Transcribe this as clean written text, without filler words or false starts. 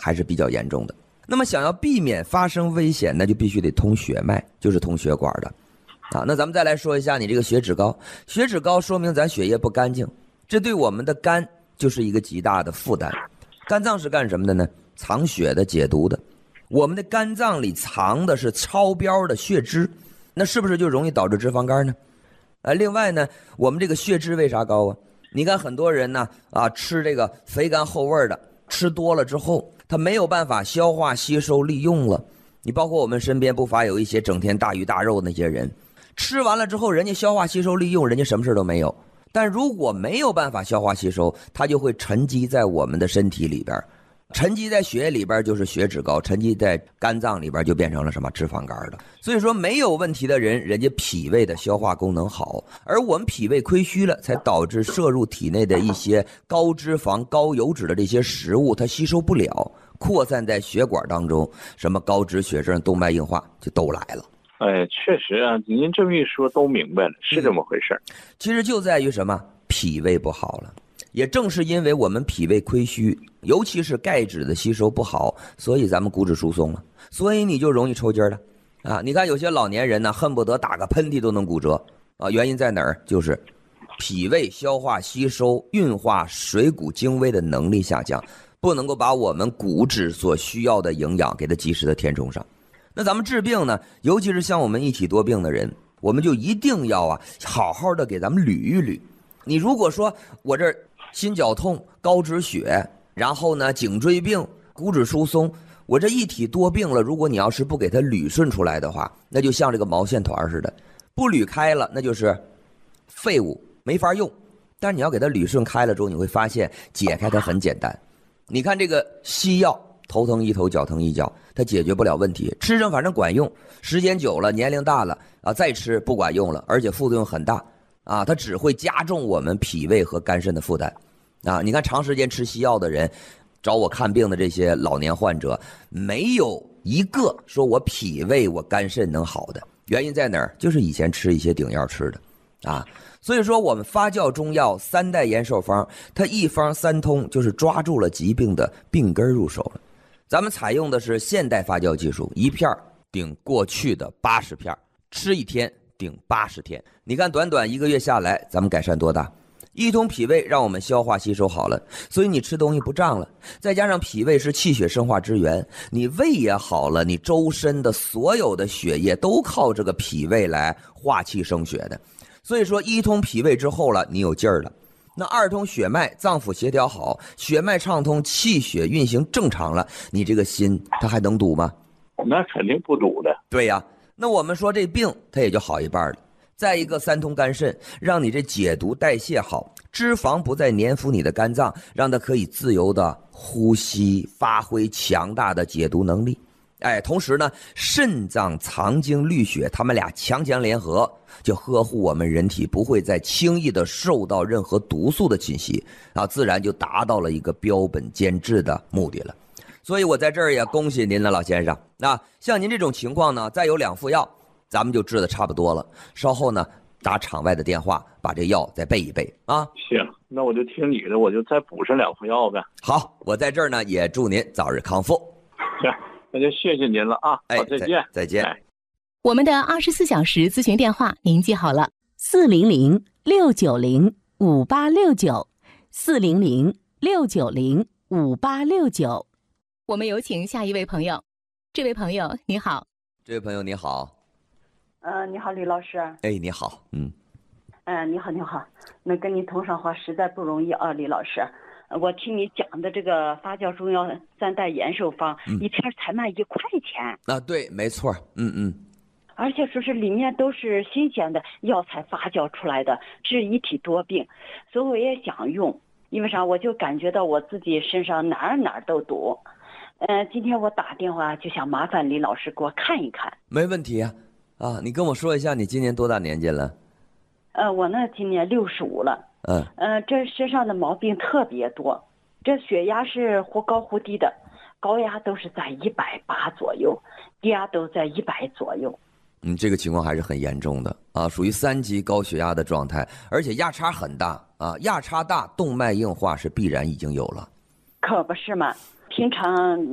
还是比较严重的。那么想要避免发生危险，那就必须得通血脉，就是通血管的那咱们再来说一下你这个血脂高，血脂高说明咱血液不干净，这对我们的肝就是一个极大的负担。肝脏是干什么的呢？藏血的、解毒的。我们的肝脏里藏的是超标的血脂，那是不是就容易导致脂肪肝呢？另外呢，我们这个血脂为啥高啊？你看很多人呢吃这个肥甘厚味的，吃多了之后他没有办法消化吸收利用了。你包括我们身边不乏有一些整天大鱼大肉那些人，吃完了之后人家消化吸收利用，人家什么事都没有。但如果没有办法消化吸收，它就会沉积在我们的身体里边，沉积在血液里边就是血脂高，沉积在肝脏里边就变成了什么脂肪肝了。所以说没有问题的人，人家脾胃的消化功能好，而我们脾胃亏虚了，才导致摄入体内的一些高脂肪高油脂的这些食物它吸收不了，扩散在血管当中，什么高脂血症动脉硬化就都来了。 确实啊，您这么一说都明白了，是这么回事。 其实就在于什么？脾胃不好了。也正是因为我们脾胃亏虚，尤其是钙质的吸收不好，所以咱们骨质疏松了，所以你就容易抽筋了你看有些老年人呢，恨不得打个喷嚏都能骨折原因在哪儿？就是脾胃消化吸收运化水谷精微的能力下降，不能够把我们骨质所需要的营养给它及时的填充上。那咱们治病呢，尤其是像我们一体多病的人，我们就一定要好好的给咱们捋一捋。你如果说我这心绞痛、高脂血，然后呢颈椎病、骨质疏松，我这一体多病了，如果你要是不给它捋顺出来的话，那就像这个毛线团似的，不捋开了那就是废物，没法用。但是你要给它捋顺开了之后，你会发现解开它很简单。你看这个西药，头疼一头，脚疼一脚，它解决不了问题，吃上反正管用，时间久了，年龄大了再吃不管用了，而且副作用很大它只会加重我们脾胃和肝肾的负担你看长时间吃西药的人，找我看病的这些老年患者，没有一个说我脾胃我肝肾能好的。原因在哪儿？就是以前吃一些顶药吃的所以说我们发酵中药3代延寿方，它一方三通，就是抓住了疾病的病根入手了。咱们采用的是现代发酵技术，一片顶过去的80片，吃1天顶80天。你看短短1个月下来，咱们改善多大？一通脾胃让我们消化吸收好了，所以你吃东西不胀了，再加上脾胃是气血生化之源，你胃也好了，你周身的所有的血液都靠这个脾胃来化气生血的。所以说一通脾胃之后了，你有劲儿了。那2通血脉，脏腑协调好，血脉畅通，气血运行正常了，你这个心它还能堵吗？ 那肯定不堵的。 对呀，那我们说这病它也就好一半了。再一个3通肝肾，让你这解毒代谢好，脂肪不再粘附你的肝脏，让它可以自由的呼吸，发挥强大的解毒能力。同时呢，肾脏藏精滤血，他们俩强强联合，就呵护我们人体不会再轻易的受到任何毒素的侵袭自然就达到了一个标本兼治的目的了。所以我在这儿也恭喜您了，老先生。像您这种情况呢，再有2副药，咱们就治得差不多了。稍后呢，打场外的电话，把这药再备一备行，那我就听你的，我就再补上2副药呗。 好，我在这儿呢也祝您早日康复。 行，那就谢谢您了好，再见。 再见。 我们的24小时咨询电话您记好了，400-690-5869，400-690-5869。我们有请下一位朋友。这位朋友你好。 这位朋友你好。 你好，李老师。 你好。 你好，你好。能跟你通上话实在不容易啊，李老师。我听你讲的这个发酵中药3代延寿方，一片才卖1块钱。 对，没错。 而且说是里面都是新鲜的药材发酵出来的，治一体多病，所以我也想用。因为啥？我就感觉到我自己身上哪儿都堵。今天我打电话就想麻烦李老师给我看一看。 没问题你跟我说一下你今年多大年纪了？ 我呢今年65了。这身上的毛病特别多，这血压是忽高忽低的，高压都是在180左右，低压都在100左右。 这个情况还是很严重的属于3级高血压的状态，而且压差很大压差大，动脉硬化是必然已经有了。 可不是嘛，平常